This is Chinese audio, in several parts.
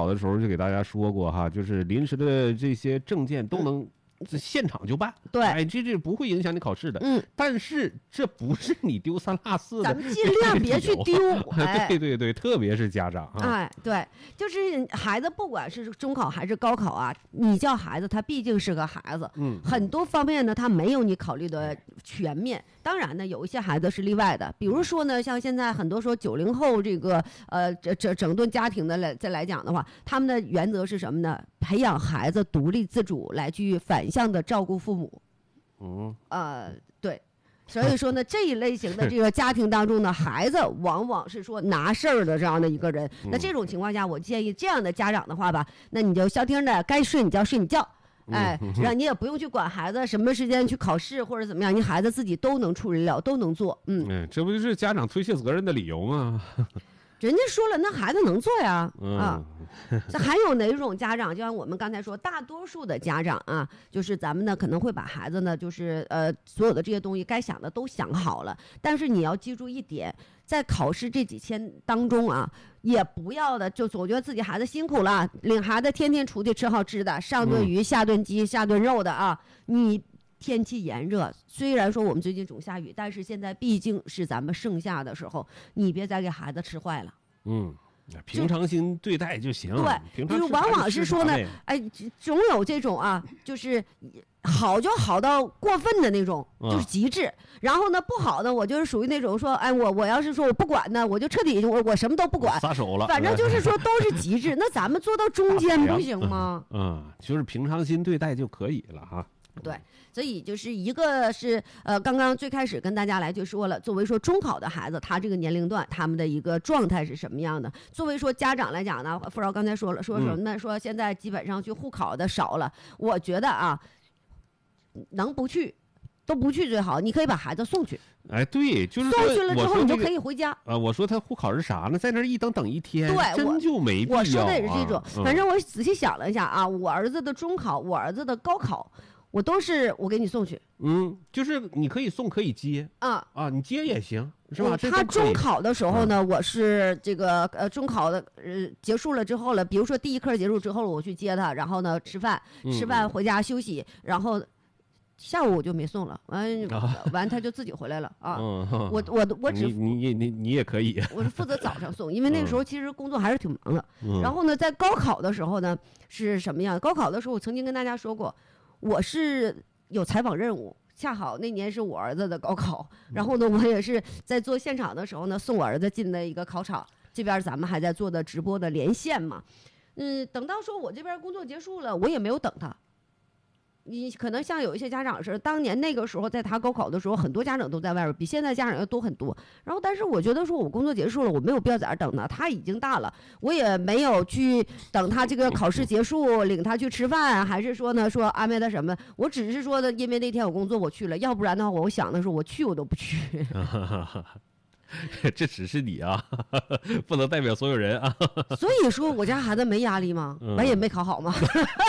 考的时候就给大家说过哈，就是临时的这些证件都能现场就办， 对， 哎，这不会影响你考试的。但是这不是你丢三落四的， 咱们尽量别去丢。 哎，对，特别是家长啊， 哎，对，就是孩子不管是中考还是高考啊，你叫孩子，他毕竟是个孩子，很多方面呢，他没有你考虑的全面。当然呢，有一些孩子是例外的，比如说呢，像现在很多说90后这个整顿家庭的再来讲的话，他们的原则是什么呢？培养孩子独立自主，来去反向的照顾父母。对。所以说呢，这一类型的这个家庭当中呢，孩子往往是说拿事儿的这样的一个人。那这种情况下，我建议这样的家长的话吧，那你就消停的，该睡你觉睡你觉，哎，让你也不用去管孩子什么时间去考试或者怎么样，你孩子自己都能处理了，都能做。 这不就是家长推卸责任的理由吗？ 人家说了，那孩子能做呀，这还有哪种家长？就像我们刚才说，大多数的家长啊，就是咱们呢可能会把孩子呢，就是所有的这些东西该想的都想好了，但是你要记住一点，在考试这几天当中啊，也不要的就总觉得自己孩子辛苦了，领孩子天天出去吃好吃的，上顿鱼下顿鸡下顿肉的啊，你。天气炎热，虽然说我们最近总下雨，但是现在毕竟是咱们盛夏的时候，你别再给孩子吃坏了。 平常心对待就行。 对，就是往往是说呢，哎，总有这种啊，就是好就好到过分的那种，就是极致。然后呢，不好呢，我就是属于那种说，哎，我要是说我不管呢，我就彻底我什么都不管， 撒手了。 反正就是说都是极致。那咱们做到中间不行吗？ 就是平常心对待就可以了哈。 对，所以就是一个是刚刚最开始跟大家来就说了，作为说中考的孩子，他这个年龄段他们的一个状态是什么样的？作为说家长来讲呢，傅老刚才说了，说什么呢？说现在基本上去互考的少了，我觉得啊，能不去都不去最好，你可以把孩子送去。 哎，对，就是送去了之后你就可以回家。 我说他互考是啥呢？在那一等一天， 对， 真就没必要。 我说的也是这种，反正我仔细想了一下啊，我儿子的中考，我儿子的高考。我都是我给你送去， 就是你可以送可以接你接也行是吧？ 他中考的时候呢，我是这个中考的结束了之后了，比如说第一科结束之后我去接他，然后呢吃饭回家休息，然后下午我就没送了，完他就自己回来了啊。我只你也可以， 我是负责早上送，因为那个时候其实工作还是挺忙的。然后呢，在高考的时候呢是什么样？高考的时候我曾经跟大家说过。我是有采访任务，恰好那年是我儿子的高考，然后呢，我也是在做现场的时候呢，送我儿子进了一个考场，这边咱们还在做的直播的连线嘛，等到说我这边工作结束了，我也没有等他。你可能像有一些家长是当年那个时候在他高考的时候，很多家长都在外边，比现在家长要多很多。然后，但是我觉得说我工作结束了，我没有必要在这等他，他已经大了，我也没有去等他这个考试结束，领他去吃饭，还是说呢说安排他什么？我只是说的，因为那天有工作我去了，要不然的话，我想的时候我去我都不去。 这只是你啊，不能代表所有人啊。 所以说我家孩子没压力吗？我也没考好吗？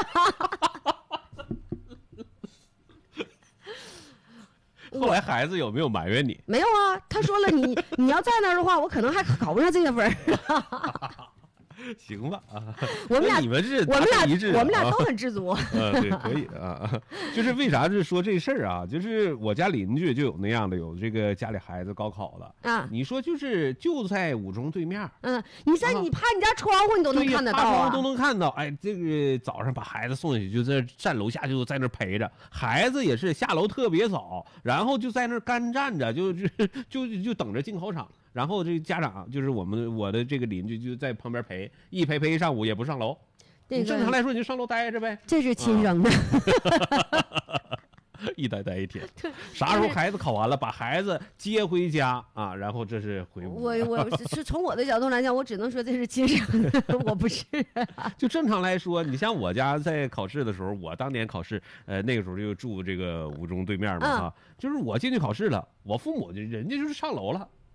后来孩子有没有埋怨你？ 没有啊，他说了你要在那儿的话，我可能还考不上这些分。 行吧我们俩你们是我们俩都很知足。 对，可以啊。就是为啥是说这事儿啊？就是我家邻居就有那样的，有这个家里孩子高考了啊。你说就在五中对面， 你趴你家窗户你都能看得到啊， 都能看到。哎，这个早上把孩子送下去，就在站楼下就在那陪着，孩子也是下楼特别早，然后就在那干站着，就等着进考场。然后这家长就是我的这个邻居就在旁边陪一上午也不上楼。正常来说你就上楼待着呗。 这是亲生的。 一待一天，啥时候孩子考完了，把孩子接回家啊，然后这是回屋。 我是从我的角度来讲，我只能说这是亲生的，我不是。 就正常来说，你像我家在考试的时候，我当年考试，那个时候就住这个五中对面嘛啊，就是我进去考试了，我父母人家就是上楼了。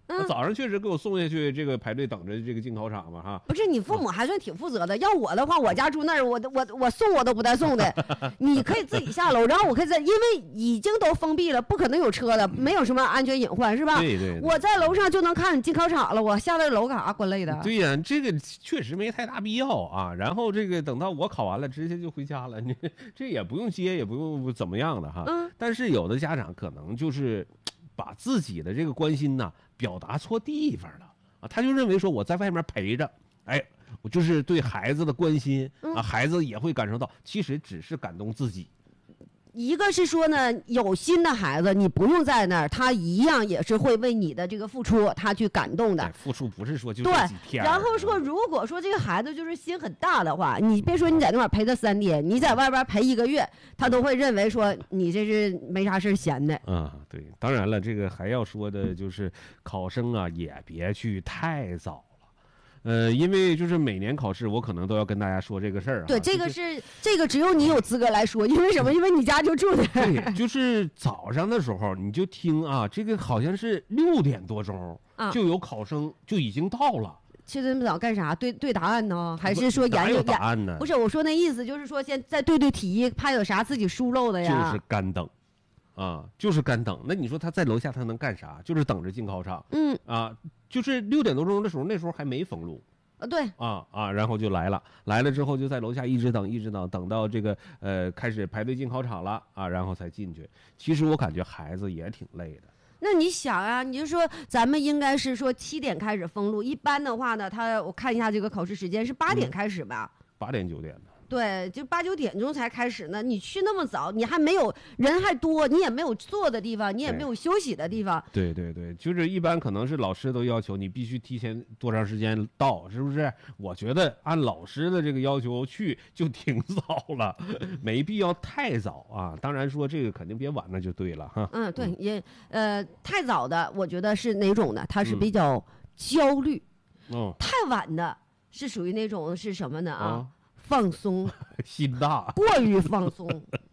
我早上确实给我送下去，这个排队等着这个进考场嘛哈。 不是，你父母还算挺负责的。要我的话，我家住那儿，我送我都不带送的。你可以自己下楼，然后我可以因为已经都封闭了，不可能有车的，没有什么安全隐患，是吧？ 对。 我在楼上就能看你进考场了，我下来楼干啥关累的？ 对呀，这个确实没太大必要啊。然后这个等到我考完了，直接就回家了，你这也不用接，也不用怎么样的哈。但是有的家长可能就是把自己的这个关心呢表达错地方了啊，他就认为说我在外面陪着，哎，我就是对孩子的关心啊，孩子也会感受到，其实只是感动自己。 一个是说呢，有心的孩子，你不用在那儿，他一样也是会为你的这个付出，他去感动的。 付出不是说就对几天。 然后说，如果说这个孩子就是心很大的话，你别说你在那块陪他3天，你在外边陪1个月，他都会认为说你这是没啥事闲的。 对，当然了，这个还要说的就是考生啊，也别去太早。因为就是每年考试，我可能都要跟大家说这个事儿啊。 对，这个只有你有资格来说，因为什么？因为你家就住在。 对，就是早上的时候你就听啊，这个好像是6点多钟就有考生就已经到了。 去这么早干啥？对答案呢？还是说研究答案呢？ 不是，我说那意思就是说，先再对题，怕有啥自己疏漏的呀。 就是干等。就是干等。那你说他在楼下他能干啥？就是等着进考场。就是6点多钟的时候，那时候还没封路。 对。 然后就来了之后就在楼下一直等，等到这个开始排队进考场了啊，然后才进去。其实我感觉孩子也挺累的。 那你想啊，你就说咱们应该是说7点开始封路，一般的话呢，我看一下这个考试时间是8点开始吧 ？8点9点的。 对，就8、9点钟才开始呢。你去那么早，你还没有人还多，你也没有坐的地方，你也没有休息的地方。 对，就是一般可能是老师都要求你必须提前多长时间到，是不是？我觉得按老师的这个要求去就挺早了，没必要太早啊。当然说这个肯定别晚了就对了哈。 对，也太早的，我觉得是哪种的？他是比较焦虑。太晚的是属于那种是什么呢放松， 心大， 过于放松。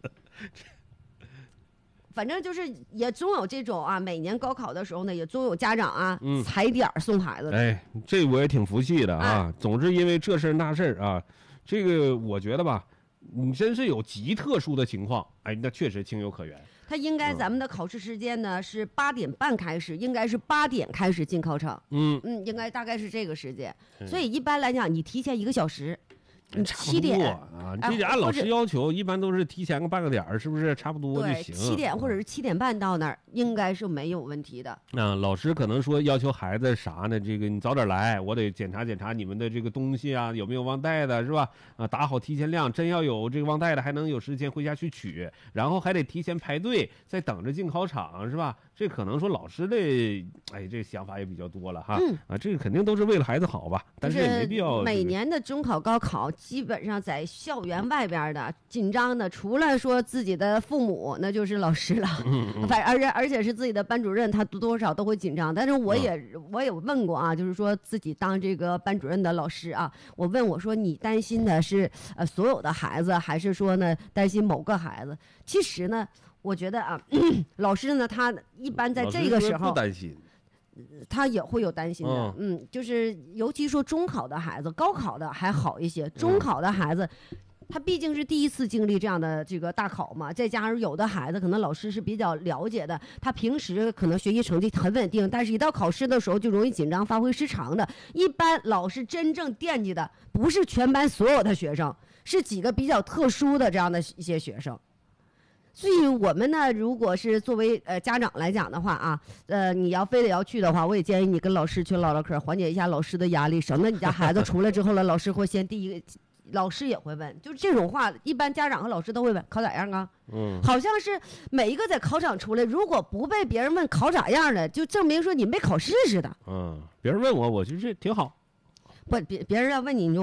反正就是也总有这种每年高考的时候呢，也总有家长踩点送孩子的。 这我也挺服气的啊。总之因为这事儿那事儿啊，这个我觉得吧，你真是有极特殊的情况，那确实情有可原。 他应该咱们的考试时间呢是8点半开始，应该是8点开始进考场。应该大概是这个时间。所以一般来讲，你提前1个小时。7点这按老师要求，一般都是提前个半个点儿，是不是差不多就行 ？7点或者是7点半到那儿，应该是没有问题的。 老师可能说要求孩子啥呢？这个你早点来，我得检查检查你们的这个东西啊，有没有忘带的，是吧？打好提前量，真要有这个忘带的，还能有时间回家去取，然后还得提前排队，再等着进考场，是吧？这可能说老师的这想法也比较多了哈。这个肯定都是为了孩子好吧，但是也没必要。 每年的中考、高考。基本上在校园外边的紧张的，除了说自己的父母，那就是老师了。而且是自己的班主任，他多少都会紧张。但是我也问过就是说自己当这个班主任的老师我问我说你担心的是所有的孩子，还是说呢担心某个孩子？其实呢，我觉得老师呢他一般在这个时候不担心。 他也会有担心的。就是尤其说中考的孩子，高考的还好一些，中考的孩子他毕竟是第一次经历这样的这个大考嘛，再加上有的孩子可能老师是比较了解的，他平时可能学习成绩很稳定，但是一到考试的时候就容易紧张，发挥失常的。一般老师真正惦记的不是全班所有的学生，是几个比较特殊的这样的一些学生。所以我们呢，如果是作为家长来讲的话你要非得要去的话，我也建议你跟老师去唠唠嗑，缓解一下老师的压力，省得你家孩子出来之后了，老师会先第一个，老师也会问，就是这种话，一般家长和老师都会问考咋样啊？好像是每一个在考场出来，如果不被别人问考咋样的，就证明说你没考试似的。 别人问我觉得挺好。 不，别人要问你有没考。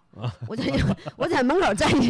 我在门口站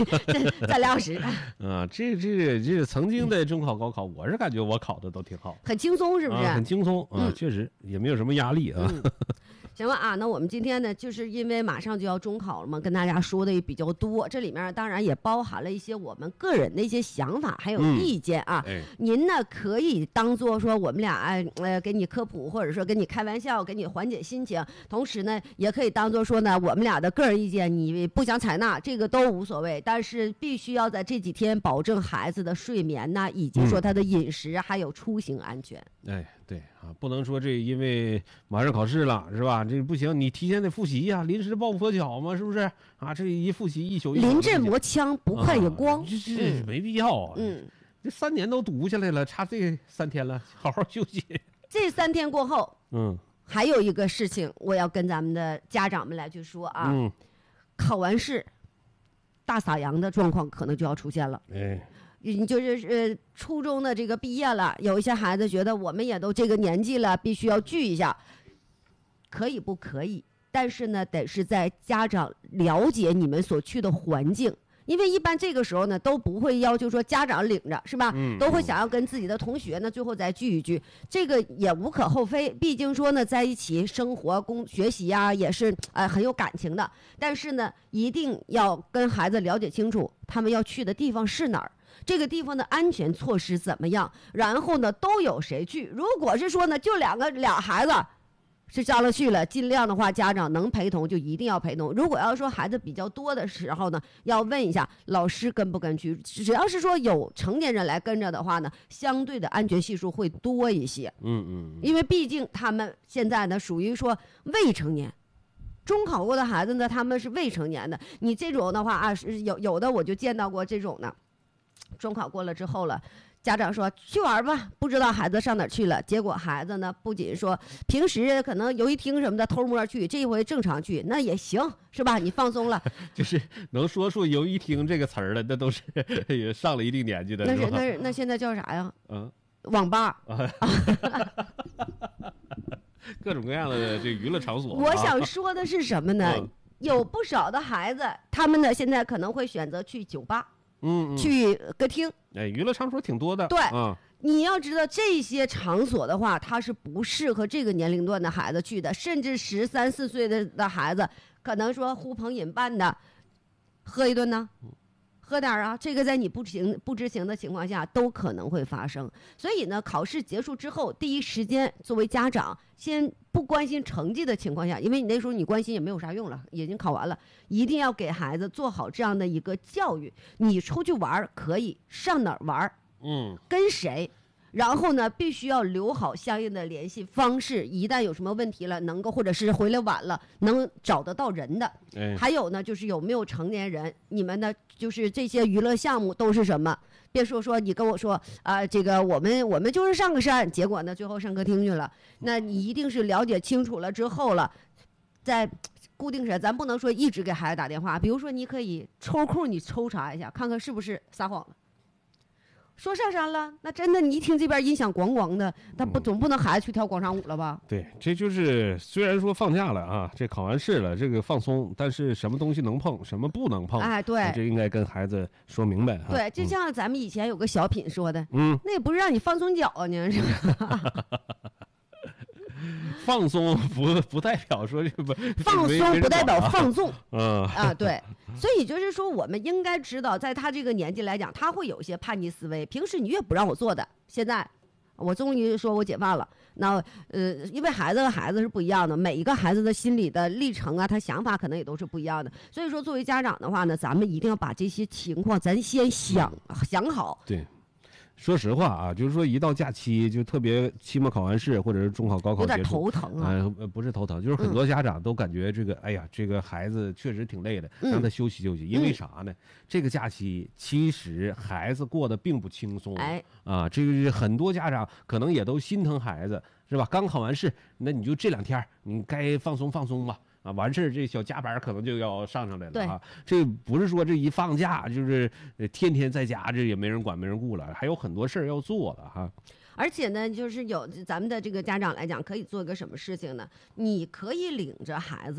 2小时。 啊，这曾经的中考高考，我是感觉我考的都挺好， 很轻松，是不是？ 很轻松啊，确实也没有什么压力啊。 行了啊，那我们今天呢，就是因为马上就要中考了嘛，跟大家说的也比较多，这里面当然也包含了一些我们个人的一些想法还有意见啊。您呢可以当做说我们俩给你科普，或者说跟你开玩笑，给你缓解心情，同时呢也可以当做说呢我们俩的个人意见，你不想采纳这个都无所谓，但是必须要在这几天保证孩子的睡眠呐，以及说他的饮食还有出行安全。 对啊，不能说这因为马上考试了是吧？这不行，你提前得复习呀，临时抱佛脚嘛，是不是啊？这一复习一宿临阵磨枪，不快也光， 这没必要啊。这3年都读下来了，差这3天了，好好休息。 这3天过后，还有一个事情我要跟咱们的家长们来去说啊，考完试大撒羊的状况可能就要出现了。就是初中的这个毕业了，有一些孩子觉得我们也都这个年纪了，必须要聚一下，可以不可以？但是呢，得是在家长了解你们所去的环境，因为一般这个时候呢都不会要求说家长领着，是吧？都会想要跟自己的同学呢最后再聚一聚，这个也无可厚非，毕竟说呢在一起生活、学习呀也是很有感情的。但是呢，一定要跟孩子了解清楚他们要去的地方是哪儿。这个地方的安全措施怎么样？然后呢，都有谁去？如果是说呢，就俩孩子是上了去了，尽量的话，家长能陪同就一定要陪同。如果要说孩子比较多的时候呢，要问一下老师跟不跟去。只要是说有成年人来跟着的话呢，相对的安全系数会多一些。因为毕竟他们现在呢属于说未成年。中考过的孩子呢，他们是未成年的。你这种的话啊，是有的我就见到过这种的。中考过了之后了，家长说去玩吧，不知道孩子上哪儿去了。结果孩子呢，不仅说平时可能游戏厅什么的偷摸去，这一回正常去，那也行，是吧？你放松了， 就是能说出游戏厅这个词儿的，那都是也上了一定年纪的。 那现在叫啥呀？网吧。 各种各样的这娱乐场所。 我想说的是什么呢？有不少的孩子，他们呢现在可能会选择去酒吧。去歌厅， 娱乐场所挺多的。 对，你要知道这些场所的话，它是不适合这个年龄段的孩子去的，甚至13、14岁的孩子，可能说呼朋引伴的，喝一顿呢，喝点啊，这个在你不知情的情况下都可能会发生。所以呢，考试结束之后，第一时间作为家长，先不关心成绩的情况下，因为你那时候你关心也没有啥用了，已经考完了，一定要给孩子做好这样的一个教育。你出去玩可以上哪儿玩，跟谁，然后呢，必须要留好相应的联系方式，一旦有什么问题了，能够或者是回来晚了，能找得到人的。还有呢，就是有没有成年人，你们的就是这些娱乐项目都是什么？别说你跟我说这个我们就是上个山，结果呢最后上歌厅去了。那你一定是了解清楚了之后了，在固定时间，咱不能说一直给孩子打电话。比如说你可以抽空你抽查一下，看看是不是撒谎了。说上山了，那真的你一听这边音响咣咣的，那总不能孩子去跳广场舞了吧？ 对，这就是虽然说放假了啊，这考完试了，这个放松，但是什么东西能碰，什么不能碰， 对， 这应该跟孩子说明白。 对，就像咱们以前有个小品说的，那也不是让你放松脚啊，你是吧？ 放松不代表说这不放松不代表放纵对， 所以就是说我们应该知道，在他这个年纪来讲，他会有一些叛逆思维。平时你越不让我做的，现在我终于说我解放了。那因为孩子和孩子是不一样的，每一个孩子的心理的历程啊，他想法可能也都是不一样的。所以说，作为家长的话呢，咱们一定要把这些情况咱先想好。 对。说实话啊，就是说一到假期，就特别期末考完试或者是中考、高考有点头疼啊。 不是头疼，就是很多家长都感觉这个，哎呀，这个孩子确实挺累的，让他休息休息。因为啥呢？这个假期其实孩子过得并不轻松。这个很多家长可能也都心疼孩子，是吧？刚考完试，那你就这2天你该放松放松吧。完事这小加班可能就要上来了啊！这不是说这一放假就是天天在家，这也没人管没人顾了，还有很多事儿要做的哈。 而且呢，就是有咱们的这个家长来讲，可以做一个什么事情呢？你可以领着孩子，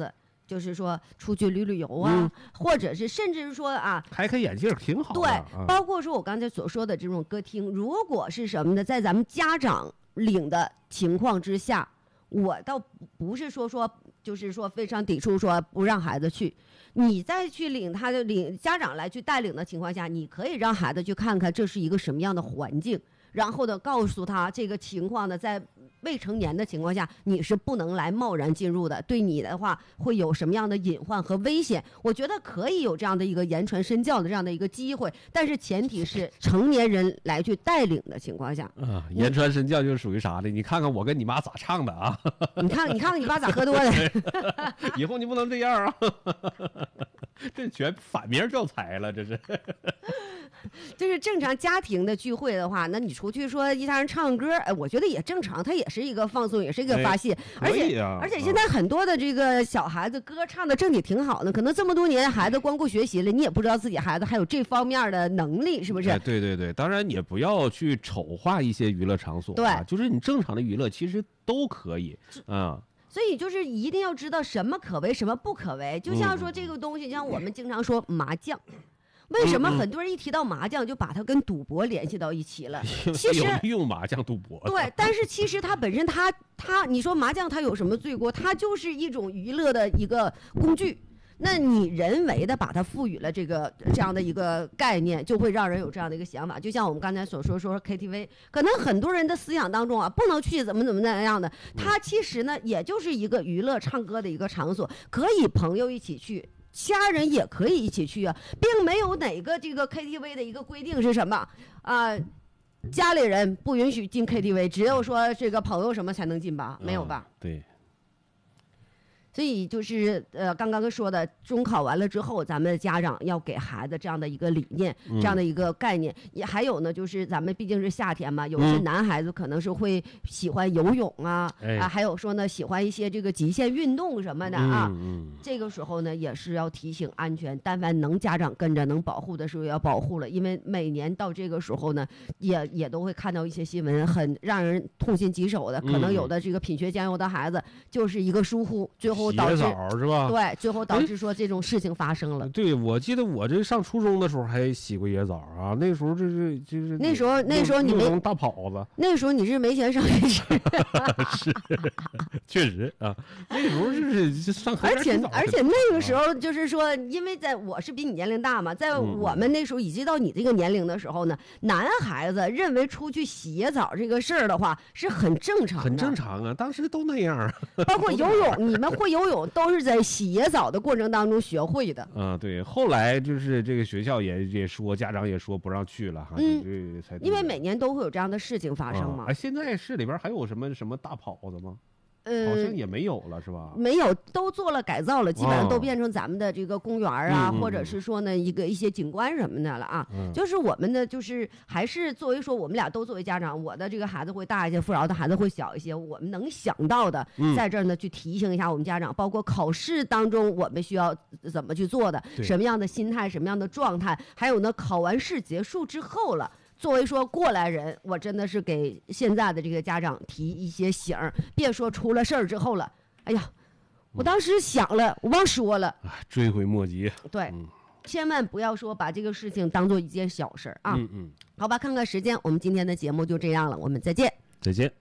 就是说出去旅游啊，或者是甚至是说啊， 开眼界挺好的。 对，包括说我刚才所说的这种歌厅，如果是什么呢，在咱们家长领的情况之下，我倒不是说就是说非常抵触说不让孩子去，你再去领家长来去带领的情况下，你可以让孩子去看看这是一个什么样的环境。然后呢，告诉他这个情况呢，在未成年的情况下，你是不能来贸然进入的，对你的话会有什么样的隐患和危险？我觉得可以有这样的一个言传身教的这样的一个机会，但是前提是成年人来去带领的情况下。 言传身教就是属于啥呢？你看看我跟你妈咋唱的啊？ 你看你爸咋喝多的？ 以后你不能这样啊！这全反面教材了，这是。 就是正常家庭的聚会的话，那你出去说一家人唱歌，我觉得也正常，它也是一个放松，也是一个发泄。而且现在很多的这个小孩子歌唱的正经挺好的，可能这么多年孩子光顾学习了，你也不知道自己孩子还有这方面的能力，是不是？ 对对对，当然也不要去丑化一些娱乐场所， 对， 就是你正常的娱乐其实都可以， 所以就是一定要知道什么可为，什么不可为。就像说这个东西，像我们经常说麻将。为什么很多人一提到麻将就把它跟赌博联系到一起了？其实用麻将赌博。 对，但是其实它本身你说麻将它有什么罪过？它就是一种娱乐的一个工具。那你人为的把它赋予了这样的一个概念，就会让人有这样的一个想法。就像我们刚才所说 KTV， 可能很多人的思想当中啊，不能去怎么那样的。它其实呢，也就是一个娱乐唱歌的一个场所，可以朋友一起去。家人也可以一起去啊，并没有哪个这个 KTV 的一个规定是什么啊，家里人不允许进 KTV， 只有说这个朋友什么才能进吧？没有吧？ 对。 所以就是刚刚说的，中考完了之后，咱们的家长要给孩子这样的一个理念，这样的一个概念。也还有呢，就是咱们毕竟是夏天嘛，有些男孩子可能是会喜欢游泳啊，还有说呢喜欢一些这个极限运动什么的啊。这个时候呢，也是要提醒安全，但凡能家长跟着能保护的时候要保护了，因为每年到这个时候呢，也都会看到一些新闻，很让人痛心疾首的，可能有的这个品学兼优的孩子就是一个疏忽，最后导致洗澡是吧？ 对，最后导致说这种事情发生了。 对，我记得我这上初中的时候还洗过野澡啊，那时候就是那时候你没大跑子， 那时候你是没钱上学去， 是，确实啊，那时候是上河边洗澡。 而且那个时候就是说，因为我是比你年龄大嘛，在我们那时候以及到你这个年龄的时候呢，男孩子认为出去洗野澡这个事儿的话是很正常的， 很正常啊，当时都那样。 包括游泳，你们会游泳都是在洗野澡的过程当中学会的。 对，后来就是这个学校也说，家长也说不让去了哈。 因为每年都会有这样的事情发生嘛。 现在市里边还有什么大跑子吗？好像也没有了，是吧？ 没有，都做了改造了，基本上都变成咱们的这个公园啊，或者是说呢一些景观什么的了啊。就是我们的就是还是作为说我们俩都作为家长，我的这个孩子会大一些，富饶的孩子会小一些，我们能想到的，在这儿呢去提醒一下我们家长，包括考试当中我们需要怎么去做的，什么样的心态，什么样的状态，还有呢考完试结束之后了。作为说过来人，我真的是给现在的这个家长提一些醒儿，别说出了事儿之后了，哎呀，我当时想了，我忘说了， 追悔莫及。 对，千万不要说把这个事情当做一件小事啊。好吧，看看时间，我们今天的节目就这样了，我们再见。 再见。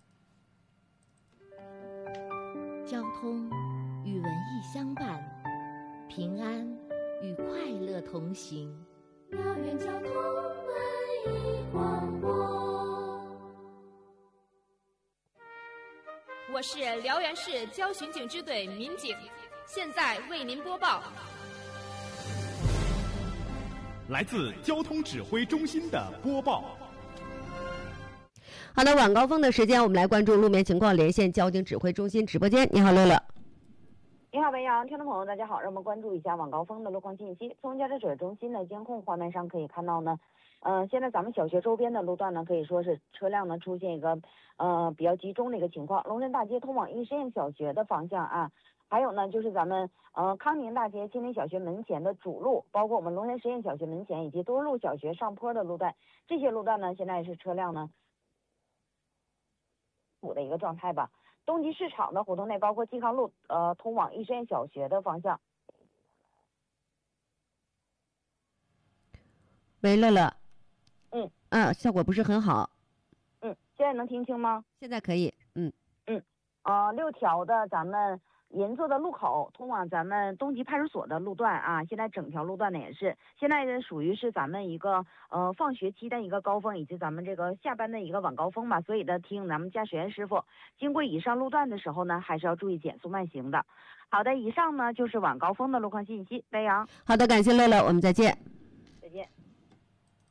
交通与文艺相伴，平安与快乐同行。 辽源交通文艺广播， 我是辽源市交巡警支队民警，现在为您播报。 来自交通指挥中心的播报。 好的，晚高峰的时间，我们来关注路面情况，连线交警指挥中心直播间。你好，乐乐。 你好，文阳，听众朋友，大家好，让我们关注一下晚高峰的路况信息。从驾驶者中心的监控画面上可以看到呢，现在咱们小学周边的路段呢，可以说是车辆呢出现一个比较集中的一个情况。龙山大街通往一实验小学的方向啊，还有呢就是咱们康宁大街金陵小学门前的主路，包括我们龙山实验小学门前以及多路小学上坡的路段，这些路段呢现在是车辆呢堵的一个状态吧。 东极市场的胡同内，包括嵇康路通往义实验小学的方向。 喂，乐乐。效果不是很好。 现在能听清吗？ 现在可以。 6条的咱们银座的路口通往咱们东极派出所的路段啊，现在整条路段呢也是，现在呢属于是咱们一个放学期的一个高峰，以及咱们这个下班的一个晚高峰吧，所以呢，提醒咱们驾驶员师傅经过以上路段的时候呢，还是要注意减速慢行的。好的，以上呢就是晚高峰的路况信息。白杨， 好的，感谢乐乐，我们再见。